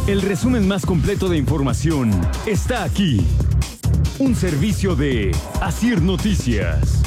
El resumen más completo de información está aquí. Un servicio de Asir Noticias.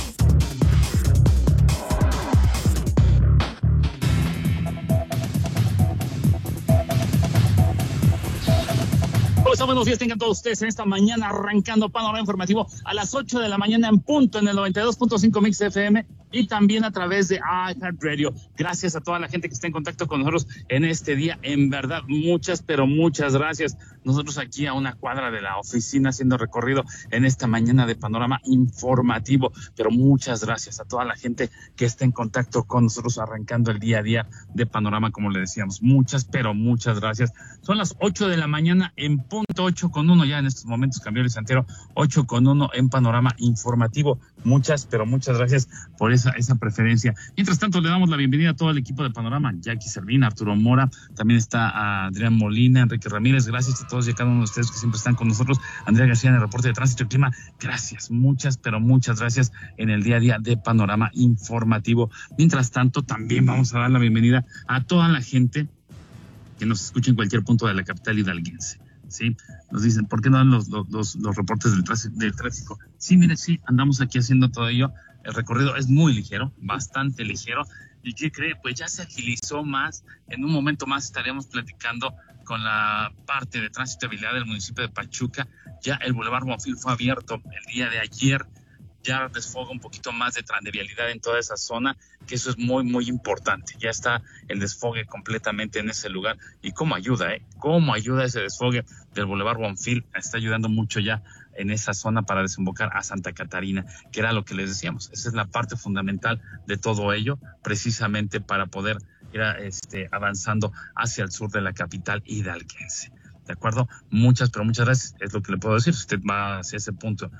Buenos días tengan todos ustedes en esta mañana, arrancando Panorama Informativo a las 8 de la mañana en punto en el 92.5 Mix FM y también a través de iHeartRadio. Gracias a toda la gente que está en contacto con nosotros en este día. En verdad, muchas, pero muchas gracias. Nosotros aquí a una cuadra de la oficina haciendo recorrido en esta mañana de Panorama Informativo. Pero muchas gracias a toda la gente que está en contacto con nosotros arrancando el día a día de Panorama, como le decíamos. Muchas, pero muchas gracias. Son las 8 de la mañana en punto, 8:01 ya en estos momentos, cambió el Santero, 8:01 en Panorama Informativo. Muchas, pero muchas gracias por esa preferencia. Mientras tanto, le damos la bienvenida a todo el equipo de Panorama, Jackie Servín, Arturo Mora, también está a Adrián Molina, Enrique Ramírez, gracias a todos y a cada uno de ustedes que siempre están con nosotros. Andrea García en el reporte de tránsito y clima, gracias, muchas, pero muchas gracias en el día a día de Panorama Informativo. Mientras tanto, también vamos a dar la bienvenida a toda la gente que nos escucha en cualquier punto de la capital hidalguense. Sí, nos dicen, ¿por qué no dan los reportes del tráfico? Sí, mire, sí, andamos aquí haciendo todo ello. El recorrido es muy ligero, bastante ligero. ¿Y qué cree? Pues ya se agilizó más. En un momento más estaremos platicando con la parte de tránsito y habilidad del municipio de Pachuca. Ya el Boulevard Bonfil fue abierto el día de ayer. Ya desfoga un poquito más de vialidad en toda esa zona, que eso es muy, muy importante. Ya está el desfogue completamente en ese lugar. Y cómo ayuda, cómo ayuda ese desfogue del Boulevard Bonfil. Está ayudando mucho ya en esa zona para desembocar a Santa Catarina, que era lo que les decíamos. Esa es la parte fundamental de todo ello, precisamente para poder ir avanzando hacia el sur de la capital hidalguense. ¿De acuerdo? Muchas, pero muchas gracias. Es lo que le puedo decir. Si usted va hacia ese punto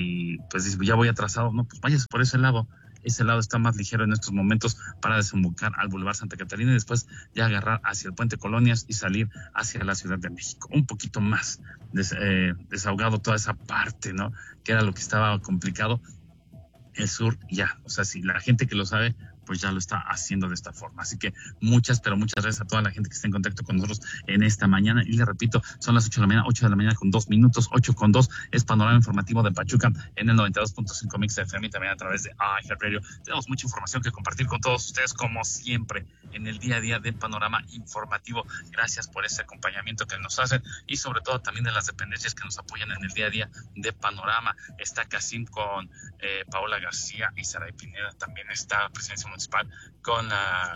y pues dice, ya voy atrasado, no, pues váyase por ese lado. Ese lado está más ligero en estos momentos para desembocar al Boulevard Santa Catarina y después ya agarrar hacia el Puente Colonias y salir hacia la Ciudad de México. Un poquito más desahogado toda esa parte, ¿no? Que era lo que estaba complicado. El sur ya, o sea, si la gente que lo sabe, pues ya lo está haciendo de esta forma. Así que muchas, pero muchas gracias a toda la gente que está en contacto con nosotros en esta mañana. Y le repito, son las 8 de la mañana, 8 de la mañana con 2 minutos, 8:02, es Panorama Informativo de Pachuca en el 92.5 Mix FM y también a través de iHeartRadio. Tenemos mucha información que compartir con todos ustedes, como siempre, en el día a día de Panorama Informativo. Gracias por ese acompañamiento que nos hacen y sobre todo también de las dependencias que nos apoyan en el día a día de Panorama. Está Casim con Paola García y Saray Pineda, también está Presidencia Municipal con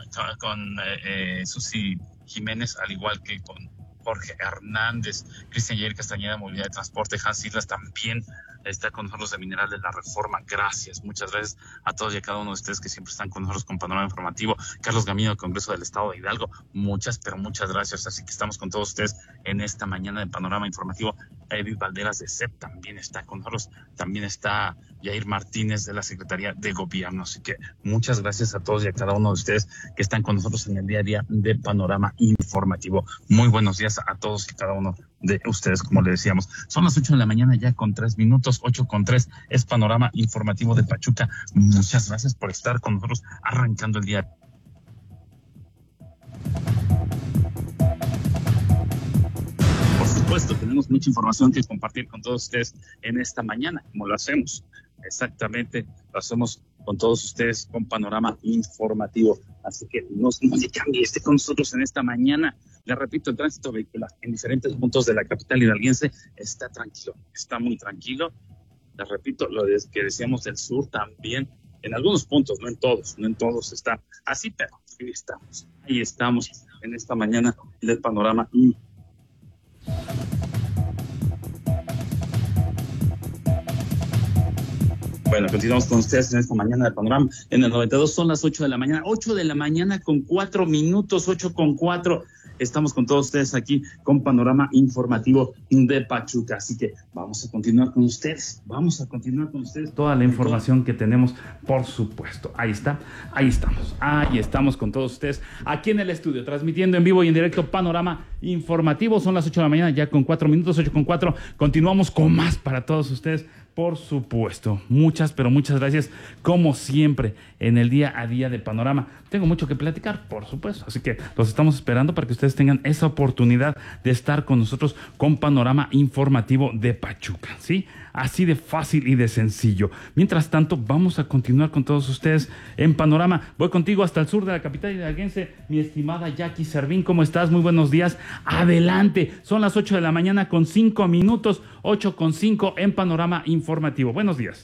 Susi Jiménez, al igual que con Jorge Hernández, Cristian Yair Castañeda, Movilidad de Transporte, Hans Islas también está con nosotros de Mineral de la Reforma. Gracias, muchas gracias a todos y a cada uno de ustedes que siempre están con nosotros con Panorama Informativo. Carlos Gamino del Congreso del Estado de Hidalgo, muchas, pero muchas gracias. Así que estamos con todos ustedes en esta mañana de Panorama Informativo. Edith Valderas de CEP también está con nosotros, también está Yair Martínez de la Secretaría de Gobierno. Así que muchas gracias a todos y a cada uno de ustedes que están con nosotros en el día a día de Panorama Informativo. Muy buenos días a todos y cada uno de ustedes, como le decíamos. Son las 8 de la mañana ya con 3 minutos, 8:03, es Panorama Informativo de Pachuca. Muchas gracias por estar con nosotros arrancando el día. Por supuesto, tenemos mucha información que compartir con todos ustedes en esta mañana, como lo hacemos. Exactamente, lo hacemos con todos ustedes con Panorama Informativo. Así que no se cambie, esté con nosotros en esta mañana. Le repito, el tránsito vehicular en diferentes puntos de la capital hidalguense está tranquilo, está muy tranquilo. Les repito, lo que decíamos del sur también, en algunos puntos, no en todos está así, pero ahí estamos en esta mañana del Panorama. Bueno, continuamos con ustedes en esta mañana de Panorama en el 92, son las 8 de la mañana, 8 de la mañana con 4 minutos, 8:04. Estamos con todos ustedes aquí con Panorama Informativo de Pachuca. Así que vamos a continuar con ustedes. Toda la información que tenemos, por supuesto. Ahí estamos con todos ustedes aquí en el estudio, transmitiendo en vivo y en directo Panorama informativo. Son las 8 de la mañana, ya con 4 minutos, 8:04. Continuamos con más para todos ustedes, por supuesto. Muchas, pero muchas gracias, como siempre, en el día a día de Panorama. Tengo mucho que platicar, por supuesto, así que los estamos esperando para que ustedes tengan esa oportunidad de estar con nosotros con Panorama Informativo de Pachuca, ¿sí? Así de fácil y de sencillo. Mientras tanto, vamos a continuar con todos ustedes en Panorama. Voy contigo hasta el sur de la capital hidalguense, mi estimada Jackie Servín. ¿Cómo estás? Muy buenos días. Adelante. Son las 8 de la mañana con 5 minutos, 8:05 en Panorama Informativo. Buenos días.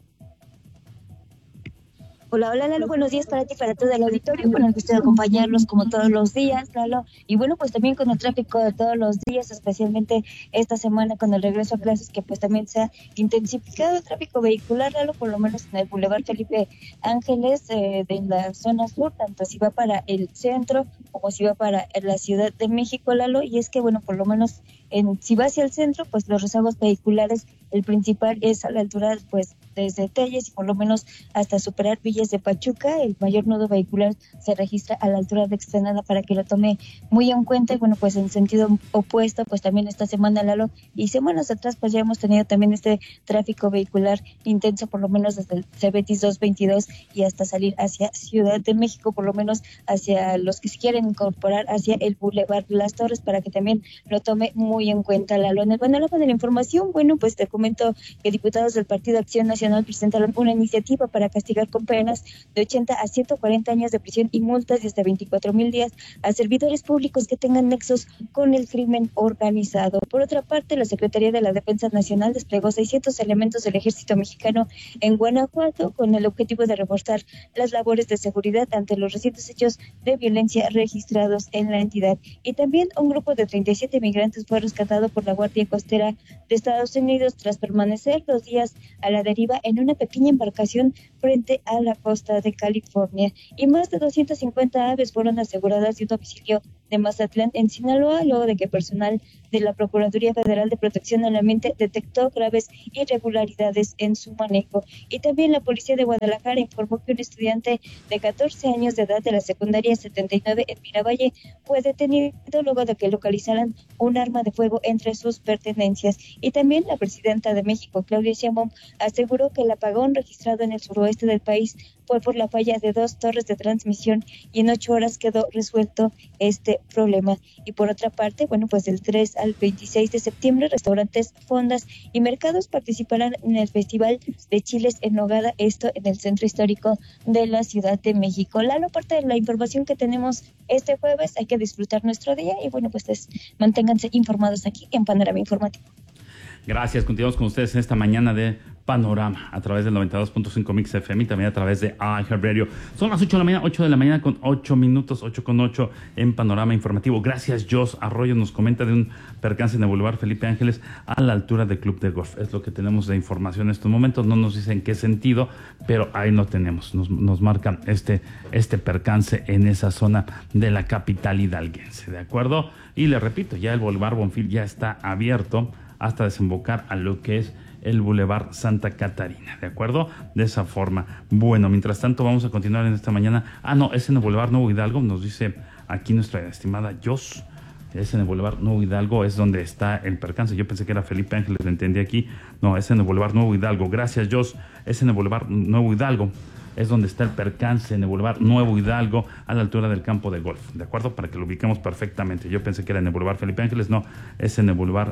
Hola, hola Lalo, buenos días para ti, para todo el auditorio, con el gusto de acompañarlos como todos los días, Lalo, y bueno, pues también con el tráfico de todos los días, especialmente esta semana con el regreso a clases, que pues también se ha intensificado el tráfico vehicular, Lalo, por lo menos en el Boulevard Felipe Ángeles de la zona sur, tanto si va para el centro como si va para la Ciudad de México, Lalo, y es que bueno, por lo menos si va hacia el centro, pues los rezagos vehiculares, el principal es a la altura, pues desde Telles y por lo menos hasta superar Villas de Pachuca. El mayor nudo vehicular se registra a la altura de Externada, para que lo tome muy en cuenta. Y bueno, pues en sentido opuesto, pues también esta semana, Lalo, y semanas atrás, pues ya hemos tenido también este tráfico vehicular intenso, por lo menos desde el Cebetis 222 y hasta salir hacia Ciudad de México, por lo menos hacia los que se quieren incorporar hacia el Boulevard Las Torres, para que también lo tome muy en cuenta, Lalo. En el panorama de la información, bueno, pues te comento que diputados del Partido Acción Nacional presentaron una iniciativa para castigar con penas de 80 a 140 años de prisión y multas de hasta 24,000 días a servidores públicos que tengan nexos con el crimen organizado. Por otra parte, la Secretaría de la Defensa Nacional desplegó 600 elementos del Ejército Mexicano en Guanajuato con el objetivo de reforzar las labores de seguridad ante los recientes hechos de violencia registrados en la entidad. Y también un grupo de 37 migrantes fue rescatado por la Guardia Costera de Estados Unidos tras permanecer 2 días a la deriva en una pequeña embarcación frente a la costa de California. Y más de 250 aves fueron aseguradas de un domicilio de Mazatlán, en Sinaloa, luego de que personal de la Procuraduría Federal de Protección al Ambiente detectó graves irregularidades en su manejo. Y también la Policía de Guadalajara informó que un estudiante de 14 años de edad de la secundaria 79 en Miravalle fue detenido luego de que localizaran un arma de fuego entre sus pertenencias. Y también la presidenta de México, Claudia Sheinbaum, aseguró que el apagón registrado en el suroeste del país fue por la falla de 2 torres de transmisión y en 8 horas quedó resuelto este problema. Y por otra parte, bueno, pues del 3 al 26 de septiembre, restaurantes, fondas y mercados participarán en el Festival de Chiles en Nogada, esto en el Centro Histórico de la Ciudad de México. Lalo, parte de la información que tenemos este jueves, hay que disfrutar nuestro día y bueno, pues manténganse informados aquí en Panorama Informativo. Gracias, continuamos con ustedes en esta mañana de Panorama a través del 92.5 Mix FM y también a través de iHeartRadio. Son las 8 de la mañana con 8 minutos, 8:08 en Panorama Informativo. Gracias, Jos Arroyo nos comenta de un percance en el Boulevard Felipe Ángeles a la altura del Club de Golf. Es lo que tenemos de información en estos momentos. No nos dice en qué sentido, pero ahí lo tenemos. Nos marca este percance en esa zona de la capital hidalguense, ¿de acuerdo? Y le repito, ya el Boulevard Bonfil ya está abierto hasta desembocar a lo que es el Boulevard Santa Catarina, ¿de acuerdo? De esa forma. Bueno, mientras tanto vamos a continuar en esta mañana. No, es en el Boulevard Nuevo Hidalgo, nos dice aquí nuestra estimada Jos. Es en el Boulevard Nuevo Hidalgo, es donde está el percance. Yo pensé que era Felipe Ángeles, lo entendí aquí. No, es en el Boulevard Nuevo Hidalgo. Gracias, Jos. Es en el Boulevard Nuevo Hidalgo. Es donde está el percance, en el Boulevard Nuevo Hidalgo, a la altura del campo de golf, ¿de acuerdo? Para que lo ubiquemos perfectamente. Yo pensé que era en el Boulevard Felipe Ángeles, no, es en el Boulevard,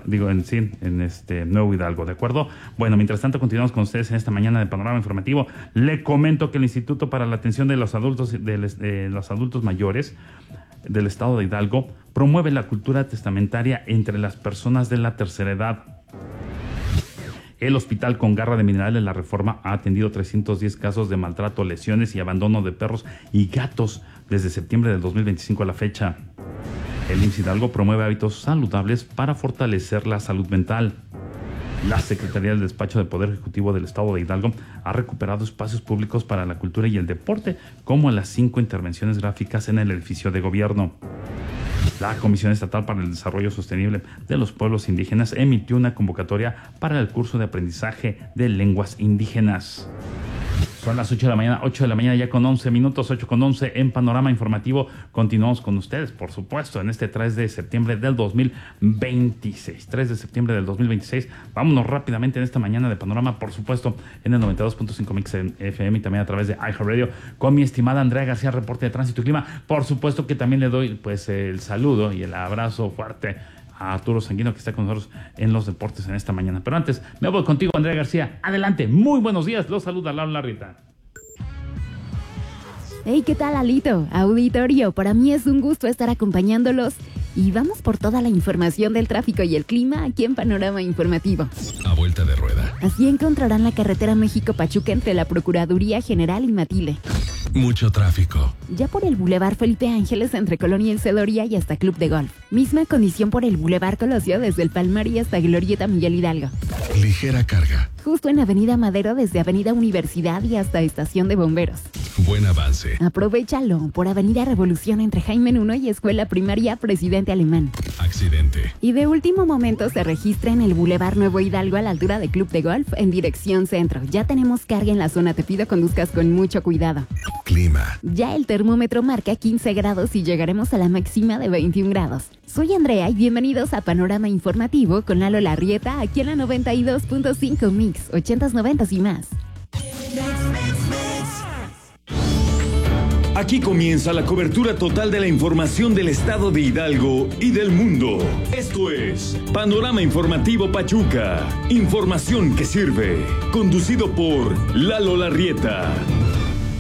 en Nuevo Hidalgo, ¿de acuerdo? Bueno, mientras tanto continuamos con ustedes en esta mañana de Panorama Informativo. Le comento que el Instituto para la Atención de los Adultos Mayores del Estado de Hidalgo promueve la cultura testamentaria entre las personas de la tercera edad. El Hospital con Garra de Mineral en la Reforma ha atendido 310 casos de maltrato, lesiones y abandono de perros y gatos desde septiembre del 2025 a la fecha. El IMSS Hidalgo promueve hábitos saludables para fortalecer la salud mental. La Secretaría del Despacho del Poder Ejecutivo del Estado de Hidalgo ha recuperado espacios públicos para la cultura y el deporte, como las 5 intervenciones gráficas en el edificio de gobierno. La Comisión Estatal para el Desarrollo Sostenible de los Pueblos Indígenas emitió una convocatoria para el curso de aprendizaje de lenguas indígenas. Son las 8 de la mañana, 8 de la mañana ya con 11 minutos, 8 con 11 en Panorama Informativo. Continuamos con ustedes, por supuesto, en este 3 de septiembre del 2026. 3 de septiembre del 2026. Vámonos rápidamente en esta mañana de Panorama, por supuesto, en el 92.5 Mix FM y también a través de iHeartRadio con mi estimada Andrea García, reporte de tránsito y clima. Por supuesto que también le doy pues el saludo y el abrazo fuerte a Arturo Sanguino, que está con nosotros en los deportes en esta mañana. Pero antes, me voy contigo, Andrea García. Adelante, muy buenos días. Los saluda Laura Larrita. Hey, ¿qué tal, Alito? Auditorio, para mí es un gusto estar acompañándolos y vamos por toda la información del tráfico y el clima aquí en Panorama Informativo. A vuelta de rueda. Así encontrarán la carretera México-Pachuca entre la Procuraduría General y Matile. Mucho tráfico. Ya por el Boulevard Felipe Ángeles entre Colonia El Cedoría y hasta Club de Golf. Misma condición por el Boulevard Colosio desde el Palmar y hasta Glorieta Miguel Hidalgo. Ligera carga. Justo en Avenida Madero desde Avenida Universidad y hasta Estación de Bomberos. Buen avance. Aprovechalo por Avenida Revolución entre Jaime I y Escuela Primaria Presidente Alemán. Accidente. Y de último momento se registra en el Boulevard Nuevo Hidalgo a la altura de Club de Golf en dirección centro. Ya tenemos carga en la zona, te pido conduzcas con mucho cuidado. Clima. Ya el termómetro marca 15 grados y llegaremos a la máxima de 21 grados. Soy Andrea y bienvenidos a Panorama Informativo con Lalo Larrieta aquí en la 92.5 Mix, 80s, 90s y más. Aquí comienza la cobertura total de la información del estado de Hidalgo y del mundo. Esto es Panorama Informativo Pachuca. Información que sirve. Conducido por Lalo Larrieta.